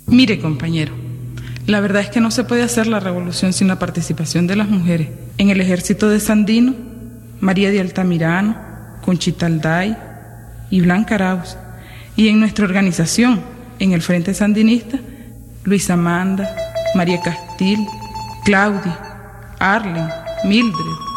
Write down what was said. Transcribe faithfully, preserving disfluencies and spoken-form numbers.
Mire, compañero, la verdad es que no se puede hacer la revolución sin la participación de las mujeres. En el ejército de Sandino, María de Altamirano, Conchita Alday y Blanca Arauz. Y en nuestra organización, en el Frente Sandinista, Luisa Amanda, María Castil, Claudia, Arlen, Mildred,